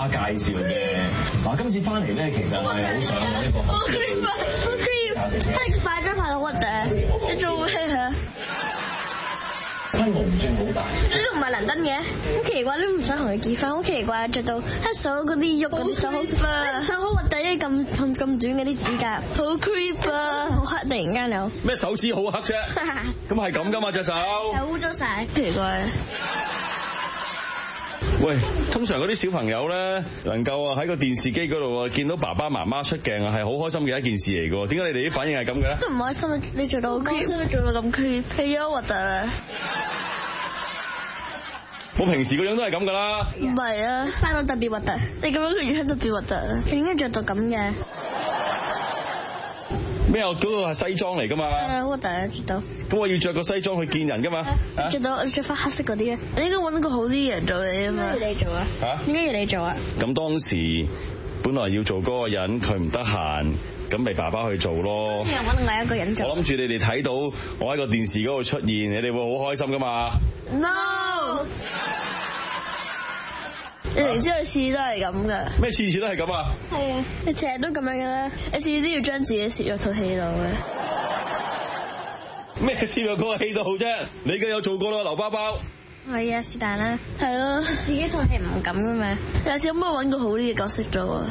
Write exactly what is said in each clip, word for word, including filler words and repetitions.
家介紹嘅。嗱，今次翻嚟咧，其實係好想揾一個好 creep 啊！好 creep！係快咗快到核突，你做咩啊？ 規模唔算好大。 呢度唔係倫敦嘅，好奇怪，你唔想同佢結婚，好奇怪，着到黑手嗰啲喐嗰啲手，手好核突，因為咁咁咁短嗰啲指甲，好 creep 啊！好黑，突然間有咩手指好黑啫？咁係咁噶嘛隻手？ 又污糟晒，奇怪。 喂，通常嗰啲小朋友咧，能夠啊喺個電視機嗰度啊見到爸爸媽媽出鏡啊，係好開心嘅一件事嚟嘅。點解你哋啲反應係咁嘅咧？ 都唔開心啊！你做到好 creep，你做到咁 creep，係啊核突啊！ 我平時個樣都係咁噶啦。 唔係啊，翻到特別核突，你咁樣個樣特別核突啊！你點解着到咁嘅？ 咩啊？嗰個係西裝嚟噶嘛？ 係啊，好核突啊！着到。 咁我要着個西裝去見人噶嘛？ 着到着翻黑色嗰啲啊！你應該揾個好啲嘅人做你啊嘛。點解要你做啊？嚇？點解要你做啊？ 咁當時本來要做嗰個人，佢唔得閒，咁咪爸爸去做咯。 又揾另外一個人做。 我諗住你哋睇到我喺個電視嗰度出現，你哋會好開心噶嘛 ？No！ 你明知佢次次都係咁噶。 咩次次都係咁啊？ 係啊，你成日都咁樣嘅啦，你次次都要將自己攝入套戲度嘅。 咩攝入嗰個戲度啫？你嘅有做過啦，劉包包。 係啊，是但啦。係咯，自己套戲唔敢噶嘛。有時可唔可以揾個好啲嘅角色做啊？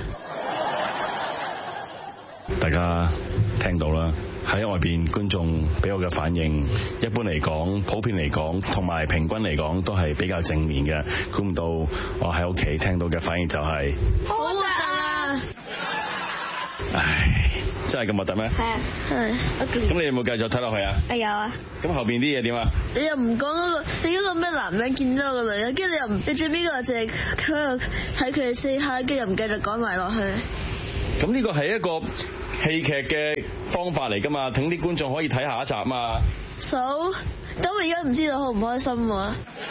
大家聽到啦，喺外邊觀眾俾我嘅反應，一般嚟講，普遍嚟講，同埋平均嚟講，都係比較正面嘅。估唔到我喺屋企聽到嘅反應就係、是、 好核突啊！ 唉，真係咁核突咩？ 係啊，係。 咁你有冇繼續睇落去啊？ 啊有啊。 咁後邊啲嘢點啊？ 你又唔講嗰個，你嗰個咩男人見到個女人，跟住你又唔，你最尾個就係喺度睇佢哋 say hi，跟住又唔繼續講埋落去。 咁呢個係一個戲劇嘅方法嚟噶嘛，等啲觀眾可以睇下一集嘛。 數，咁我而家唔知道好唔開心喎。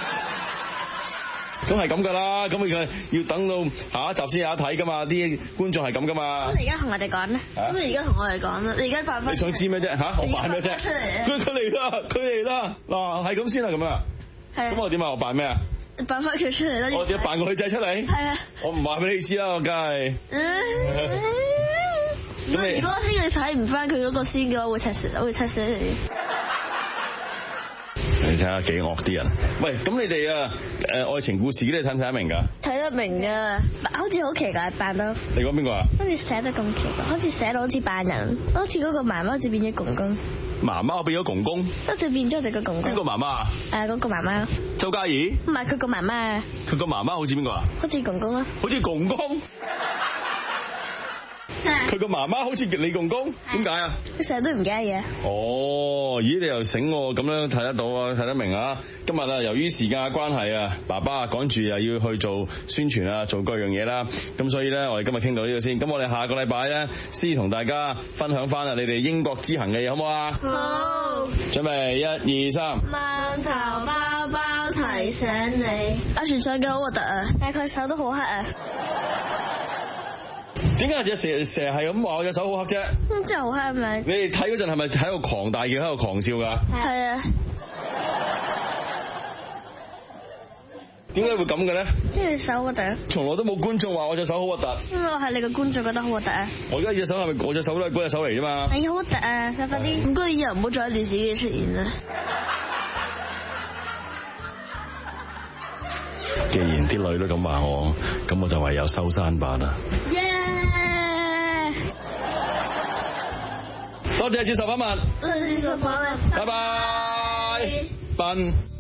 咁係咁噶啦，咁佢要等到下一集先有得睇噶嘛，啲觀眾係咁噶嘛。 咁你而家同我哋講咧？咁你而家同我哋講啦，你而家扮翻。 你想知咩啫？嚇，我扮咩啫？ 出嚟啊！ 佢佢嚟啦，佢嚟啦，嗱係咁先啦，咁啊。係。咁我點啊？我扮咩啊？ 扮翻佢出嚟啦！ 我點扮個女仔出嚟？係啊。我唔話俾你知啦，我梗係。 咁你如果聽日睇唔翻佢嗰個先嘅話，會踢死，我會踢死你。 你睇下幾惡啲人。喂，咁你哋啊，誒愛情故事嗰啲睇唔睇得明㗎？睇得明㗎，好似好奇怪扮到。 你講邊個啊？ 好似寫得咁奇怪，好似寫到好似扮人，好似嗰個媽媽好似變咗公公。 媽媽變咗公公？好似變咗隻個公公。邊個媽媽啊？ 誒嗰個媽媽。 周嘉怡？ 唔係佢個媽媽。 佢個媽媽好似邊個啊？ 好似公公啊。 好似公公？佢個媽媽好似你公公，點解啊？ 佢成日都唔記得嘢。 哦，咦，你又醒我咁樣睇得到啊，睇得明啊！今日啊，由於時間嘅關係啊，爸爸啊趕住又要去做宣傳啊，做各樣嘢啦，咁所以咧，我哋今日傾到呢度先。咁我哋下個禮拜咧，先同大家分享翻啊，你哋英國之行嘅嘢好唔好啊？好。準備一二三。 饅頭包包提醒你。阿全相嘅好核突啊，但係佢手都好黑啊。 點解隻成成日係咁話我隻手好黑啫？ 真係好黑係咪？ 你哋睇嗰陣係咪喺度狂大叫，喺度狂笑㗎？ 係啊。 點解會咁嘅咧？ 因為你手核突。 從來都冇觀眾話我隻手好核突。 因為我係你個觀眾覺得好核突啊。 我而家隻手係咪我隻手都係嗰隻手嚟啫嘛？ 係好核突啊！快快啲。唔該，以後唔好再喺電視機出現啦。 既然啲女都咁話我，咁我就唯有收山吧啦。 耶！ 多謝接受訪問。 多謝接受訪問。 拜拜。笨。